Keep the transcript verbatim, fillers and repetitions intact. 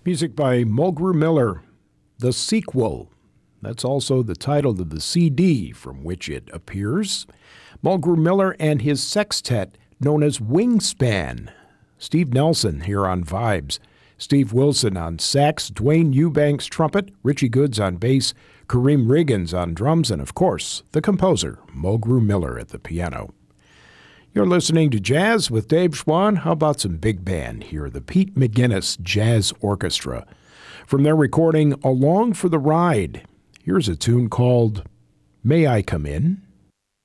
Music by Mulgrew Miller, The Sequel. That's also the title of the C D from which it appears. Mulgrew Miller and his sextet known as Wingspan. Steve Nelson here on Vibes. Steve Wilson on sax, Dwayne Eubanks trumpet, Richie Goods on bass, Kareem Riggins on drums, and of course, the composer, Mulgrew Miller at the piano. You're listening to Jazz with Dave Schwann. How about some big band here? The Pete McGuinness Jazz Orchestra. From their recording Along for the Ride, here's a tune called May I Come In?